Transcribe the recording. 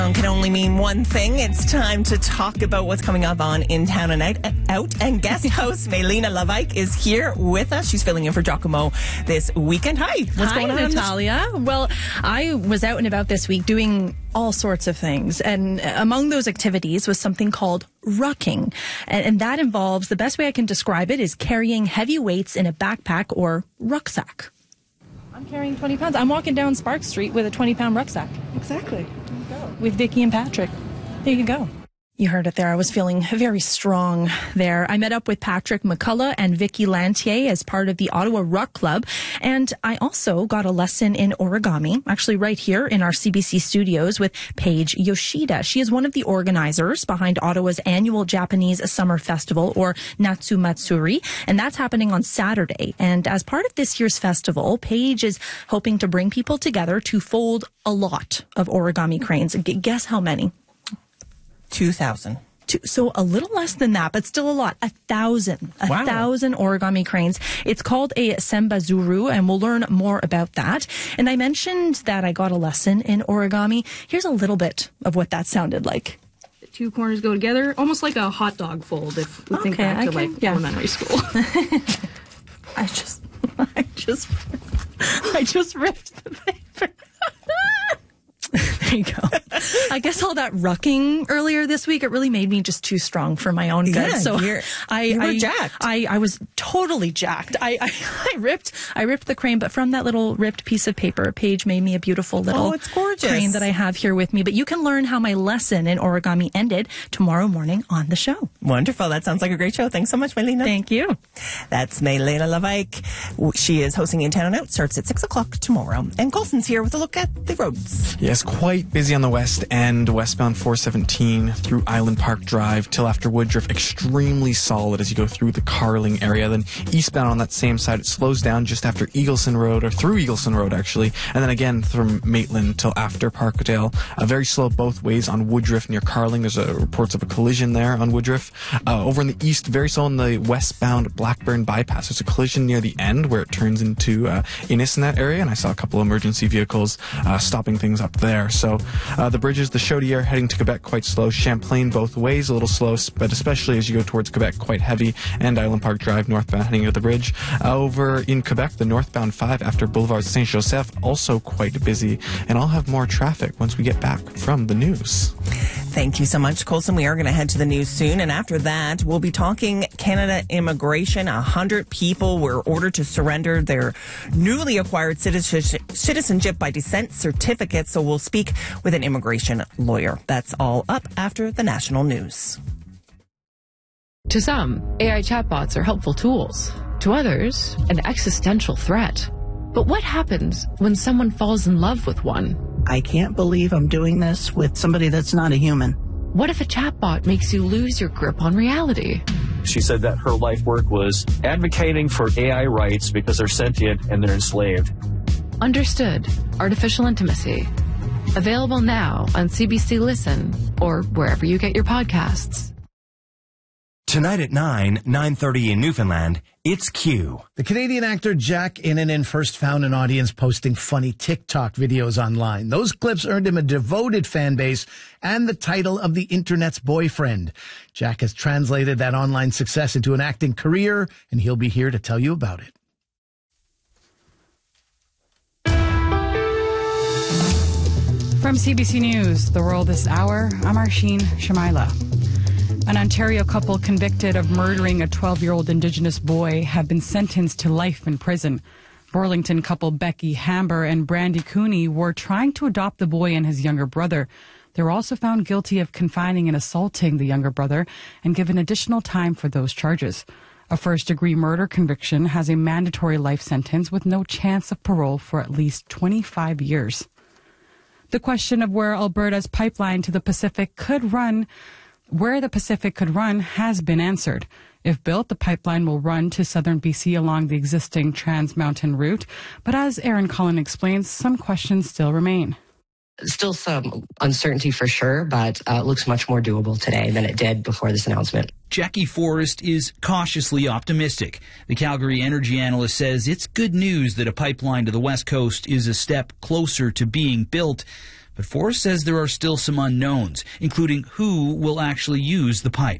Can only mean one thing. It's time to talk about what's coming up on In Town a Night Out. And guest host Melina Lavike is here with us. She's filling in for Giacomo this weekend. Hi. What's going on? Hi, Natalia. Well, I was out and about this week doing all sorts of things. And among those activities was something called rucking. And that involves, the best way I can describe it is carrying heavy weights in a backpack or rucksack. I'm carrying 20 pounds. I'm walking down Spark Street with a 20-pound rucksack. Exactly. With Vicky and Patrick. There you go. You heard it there. I was feeling very strong there. I met up with Patrick McCullough and Vicky Lantier as part of the Ottawa Ruck Club. And I also got a lesson in origami, actually right here in our CBC studios with Paige Yoshida. She is one of the organizers behind Ottawa's annual Japanese Summer Festival, or Natsu Matsuri. And that's happening on Saturday. And as part of this year's festival, Paige is hoping to bring people together to fold a lot of origami cranes. Guess how many? 2,000. So a little less than that, but still a lot. 1,000. Wow. 1,000 origami cranes. It's called a sembazuru, and we'll learn more about that. And I mentioned that I got a lesson in origami. Here's a little bit of what that sounded like. The two corners go together, almost like a hot dog fold, if we think back to elementary school. I just ripped the paper. There you go. I guess all that rucking earlier this week, it really made me just too strong for my own good. Yeah, so you were jacked. I was totally jacked. I ripped the crane, but from that little ripped piece of paper, Paige made me a beautiful little it's gorgeous. crane that I have here with me. But you can learn how my lesson in origami ended tomorrow morning on the show. Wonderful. That sounds like a great show. Thanks so much, Melina. Thank you. That's Melina Lavike. She is hosting In Town and Out. Starts at 6 o'clock tomorrow. And Colson's here with a look at the roads. Yes, quite busy on the west end, westbound 417 through Island Park Drive till after Woodruff. Extremely solid as you go through the Carling area. Then eastbound on that same side, it slows down just after Eagleson Road, or through Eagleson Road actually, and then again from Maitland till after Parkdale. Very slow both ways on Woodruff near Carling. There's reports of a collision there on Woodruff. Over in the east, very slow on the westbound Blackburn bypass. There's a collision near the end where it turns into Innis in that area, and I saw a couple emergency vehicles stopping things up there. So the bridges, the Chaudière heading to Quebec, quite slow. Champlain both ways, a little slow, but especially as you go towards Quebec, quite heavy. And Island Park Drive northbound heading to the bridge. Over in Quebec, the northbound 5 after Boulevard Saint-Joseph, also quite busy. And I'll have more traffic once we get back from the news. Thank you so much, Colson. We are going to head to the news soon. And after that, we'll be talking Canada immigration. 100 people were ordered to surrender their newly acquired citizenship by descent certificates. So we'll speak with an immigration lawyer. That's all up after the national news. To some, AI chatbots are helpful tools. To others, an existential threat. But what happens when someone falls in love with one? I can't believe I'm doing this with somebody that's not a human. What if a chatbot makes you lose your grip on reality? She said that her life work was advocating for AI rights because they're sentient and they're enslaved. Understood. Artificial Intimacy. Available now on CBC Listen or wherever you get your podcasts. Tonight at 9:30 in Newfoundland, it's Q. The Canadian actor Jack Innanen first found an audience posting funny TikTok videos online. Those clips earned him a devoted fan base and the title of the internet's boyfriend. Jack has translated that online success into an acting career, and he'll be here to tell you about it. From CBC News, The World This Hour, I'm Arsheen Shamaila. An Ontario couple convicted of murdering a 12-year-old Indigenous boy have been sentenced to life in prison. Burlington couple Becky Hamber and Brandy Cooney were trying to adopt the boy and his younger brother. They were also found guilty of confining and assaulting the younger brother and given additional time for those charges. A first-degree murder conviction has a mandatory life sentence with no chance of parole for at least 25 years. The question of where Alberta's pipeline to the Pacific could run has been answered. If built, the pipeline will run to southern BC along the existing Trans Mountain route. But as Aaron Cullen explains, some questions still remain. Still some uncertainty for sure, but it looks much more doable today than it did before this announcement. Jackie Forrest is cautiously optimistic. The Calgary energy analyst says it's good news that a pipeline to the West Coast is a step closer to being built. but Forrest says there are still some unknowns, including who will actually use the pipe.